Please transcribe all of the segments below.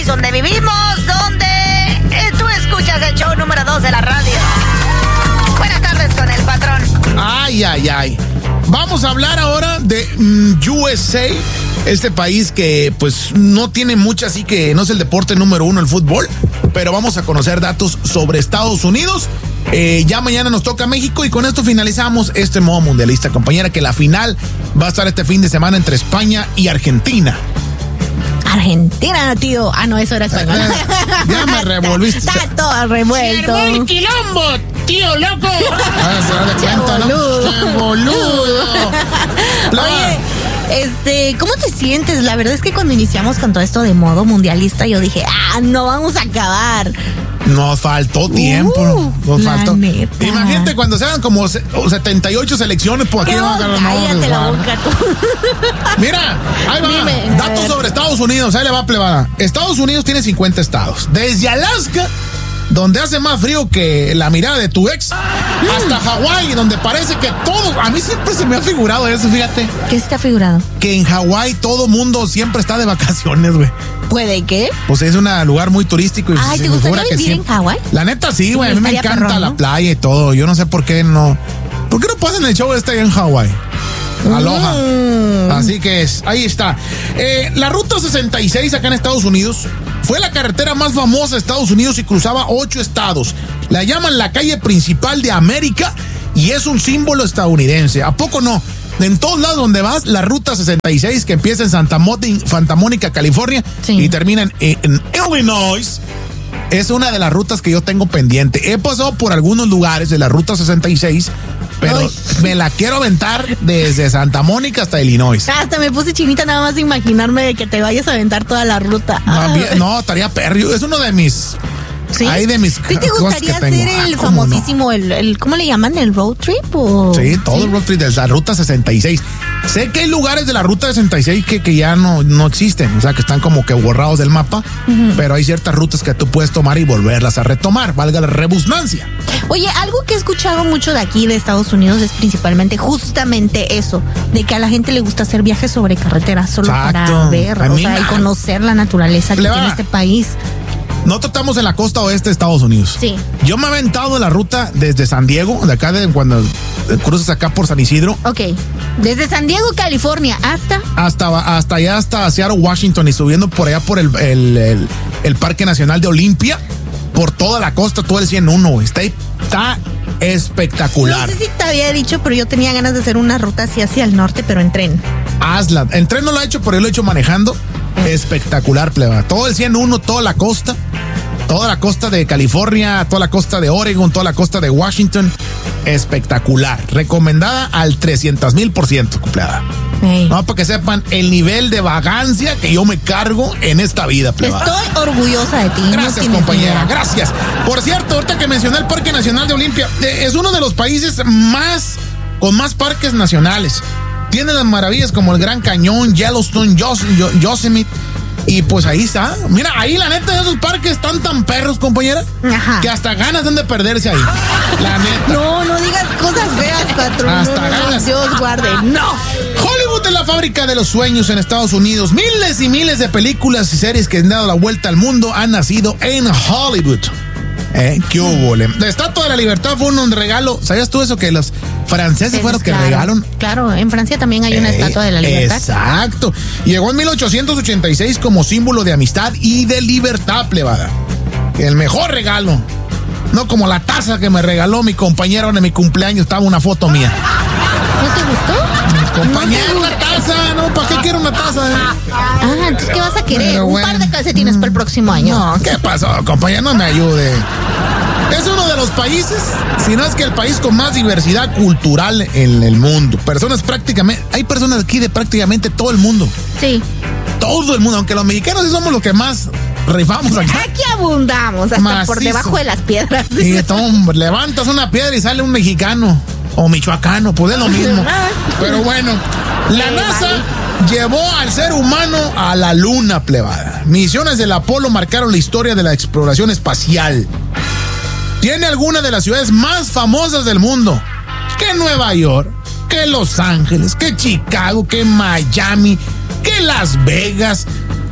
donde vivimos, donde tú escuchas el show número 2 de la radio. Buenas tardes con el patrón. Ay. Vamos a hablar ahora de USA, este país que pues no tiene mucho, así que no es el deporte número 1 el fútbol, pero vamos a conocer datos sobre Estados Unidos. Ya mañana nos toca México y con esto finalizamos este modo mundialista, compañera, que la final va a estar este fin de semana entre España y Argentina. Argentina, tío. Ah, no, eso era español. Ya me revolviste. Está todo revuelto. ¡Se armó el quilombo, tío loco! Boludo. Oye, ¿cómo te sientes? La verdad es que cuando iniciamos con todo esto de modo mundialista, yo dije, no vamos a acabar. Nos faltó tiempo. Nos faltó. Neta. Imagínate cuando se hagan como 78 selecciones, pues aquí van a agarrar. Cállate la boca tú. Mira, ahí va. Dime, datos sobre Estados Unidos. Ahí le va, plebada. Estados Unidos tiene 50 estados. Desde Alaska, donde hace más frío que la mirada de tu ex, hasta Hawái, donde parece que todo. A mí siempre se me ha figurado eso, fíjate. ¿Qué se te ha figurado? Que en Hawái todo mundo siempre está de vacaciones, güey. ¿Puede qué? Pues es un lugar muy turístico. Ay, ¿te gustaría vivir en Hawái? La neta sí, güey. A mí me encanta perrón, ¿no? la playa y todo. Yo no sé por qué no. ¿Por qué no pasan el show en Hawái? Aloha. Así que ahí está. La Ruta 66 acá en Estados Unidos fue la carretera más famosa de Estados Unidos y cruzaba 8 estados. La llaman la calle principal de América y es un símbolo estadounidense. ¿A poco no? En todos lados donde vas, la Ruta 66, que empieza en Santa Mónica, California, sí, y termina en Illinois, es una de las rutas que yo tengo pendiente. He pasado por algunos lugares de la Ruta 66, pero me la quiero aventar desde Santa Mónica hasta Illinois. Hasta me puse chinita nada más de imaginarme de que te vayas a aventar toda la ruta. No, estaría perro. Es uno de mis... ¿Sí? Hay de mis ¿Sí te gustaría hacer el famosísimo, no? el ¿cómo le llaman? ¿El road trip? ¿O? Sí, todo el road trip de la Ruta 66. Sé que hay lugares de la Ruta 66 que ya no existen, o sea, que están como que borrados del mapa, pero hay ciertas rutas que tú puedes tomar y volverlas a retomar, valga la redundancia. Oye, algo que he escuchado mucho de aquí, de Estados Unidos, es principalmente justamente eso, de que a la gente le gusta hacer viajes sobre carretera solo para ver, y conocer la naturaleza que tiene este país. Nosotros estamos en la costa oeste de Estados Unidos. Sí. Yo me he aventado la ruta desde San Diego, de acá cuando cruzas acá por San Isidro. Ok. Desde San Diego, California, hasta allá, hasta Seattle, Washington, y subiendo por allá por el Parque Nacional de Olimpia, por toda la costa, todo el 101. Está espectacular. No sé si te había dicho, pero yo tenía ganas de hacer una ruta así hacia el norte, pero en tren. Hazla. En tren no lo he hecho, pero yo lo he hecho manejando. Espectacular, pleba. Todo el 101, toda la costa de California, toda la costa de Oregon, toda la costa de Washington. Espectacular. Recomendada al 300,000%, cumplada. Hey. No, para que sepan el nivel de vagancia que yo me cargo en esta vida, pleba. Estoy orgullosa de ti. Gracias, compañera. Gracias. Por cierto, ahorita que mencioné el Parque Nacional de Olimpia, es uno de los países con más parques nacionales. Tiene las maravillas como el Gran Cañón, Yellowstone, Yosemite. Y pues ahí está. Mira, ahí la neta, esos parques están tan perros, compañera. Ajá. Que hasta ganas de perderse ahí. La neta. No digas cosas feas, patrón. Hasta ganas. Dios guarde. No. Hollywood es la fábrica de los sueños en Estados Unidos. Miles y miles de películas y series que han dado la vuelta al mundo han nacido en Hollywood. ¿Qué hubo? La Estatua de la Libertad fue un regalo. ¿Sabías tú eso? Que los franceses fueron los que regalaron. Claro, en Francia también hay una Estatua de la Libertad. Exacto. Llegó en 1886 como símbolo de amistad y de libertad, plebada. El mejor regalo. No como la taza que me regaló mi compañero en mi cumpleaños. Estaba una foto mía. ¿No te gustó? Compañero, una taza. No, ¿para qué quiero una taza? Entonces, ¿qué vas a querer? Un par de calcetines para el próximo año. No, ¿qué pasó, compañero? No me ayude. Es uno de los países, si no es que el país con más diversidad cultural en el mundo. Hay personas aquí de prácticamente todo el mundo. Sí. Todo el mundo, aunque los mexicanos sí somos los que más rifamos aquí. Aquí abundamos, hasta macizo, por debajo de las piedras. Sí, hombre, levantas una piedra y sale un mexicano o michoacano, pues es lo mismo. Pero bueno, la NASA llevó al ser humano a la luna, plebada. Misiones del Apolo marcaron la historia de la exploración espacial. Tiene algunas de las ciudades más famosas del mundo, que Nueva York, que Los Ángeles, que Chicago, que Miami, que Las Vegas.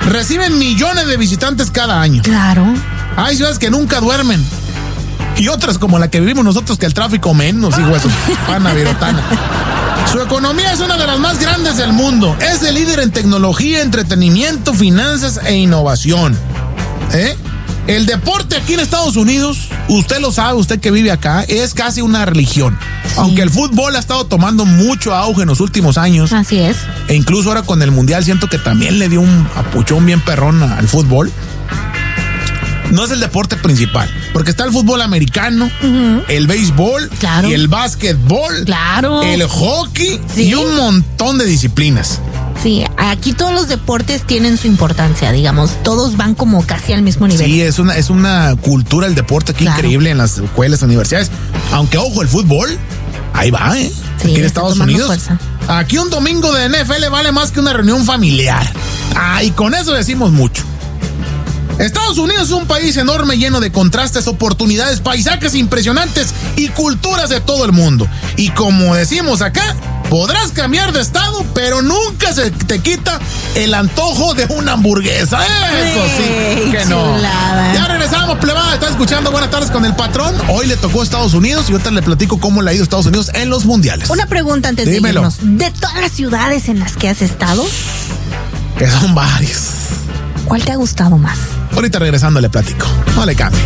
reciben millones de visitantes cada año. Claro. Hay ciudades que nunca duermen. Y otras como la que vivimos nosotros, que el tráfico menos, hijo de su pana virotana. Su economía es una de las más grandes del mundo. Es el líder en tecnología, entretenimiento, finanzas e innovación. El deporte aquí en Estados Unidos, usted lo sabe, usted que vive acá, es casi una religión. Sí. Aunque el fútbol ha estado tomando mucho auge en los últimos años. Así es. E incluso ahora con el Mundial siento que también le dio un apuchón bien perrón al fútbol. No es el deporte principal, porque está el fútbol americano, el béisbol, claro, y el básquetbol, claro, el hockey, sí, y un montón de disciplinas. Sí, aquí todos los deportes tienen su importancia, digamos, todos van como casi al mismo nivel. Sí, es una cultura el deporte aquí, claro, increíble en las escuelas, universidades. Aunque ojo, el fútbol, ahí va, Sí, aquí en Estados Unidos. Fuerza. Aquí un domingo de NFL vale más que una reunión familiar. Y con eso decimos mucho. Estados Unidos es un país enorme, lleno de contrastes, oportunidades, paisajes impresionantes y culturas de todo el mundo. Y como decimos acá, podrás cambiar de estado, pero nunca se te quita el antojo de una hamburguesa. Eso sí, que no. Chulada. Ya regresamos, plebada. Está escuchando Buenas Tardes con el Patrón. Hoy le tocó a Estados Unidos y ahorita le platico cómo le ha ido a Estados Unidos en los mundiales. Una pregunta antes Dímelo. de irnos. ¿De todas las ciudades en las que has estado? Que son varios. ¿Cuál te ha gustado más? Ahorita regresando le platico. No le cambie.